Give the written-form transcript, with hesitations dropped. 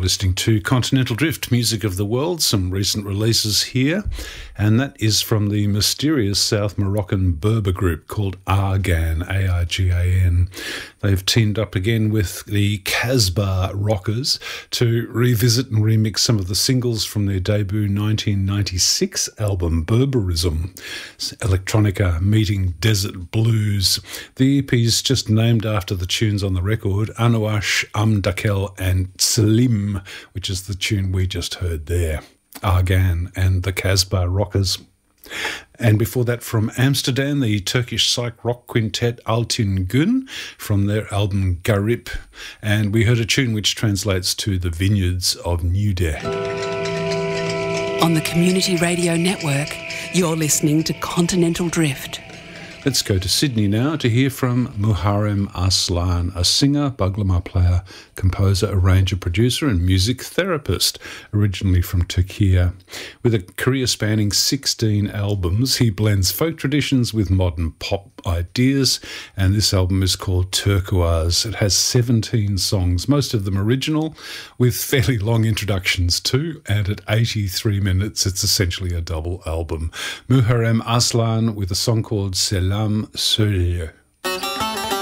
listening to Continental Drift, Music of the World, some recent releases here, and that is from the mysterious South Moroccan Berber group called Argan, A-R-G-A-N. They've teamed up again with the Casbah Rockers to revisit and remix some of the singles from their debut 1996 album Berberism, Electronica meeting Desert Blues. The EP is just named after the tunes on the record, Anouash, Amdakel and Selim, which is the tune we just heard there, Argan and the Casbah Rockers. And before that, from Amsterdam, the Turkish psych rock quintet Altın Gün from their album Garip. And we heard a tune which translates to The Vineyards of Nude. On the Community Radio Network, you're listening to Continental Drift. Let's go to Sydney now to hear from Muharrem Aslan, a singer, baglama player, composer, arranger, producer and music therapist, originally from Turkey. With a career spanning 16 albums, he blends folk traditions with modern pop ideas, and this album is called Turquoise. It has 17 songs, most of them original, with fairly long introductions too, and at 83 minutes it's essentially a double album. Muharrem Aslan with a song called Selam Söyle.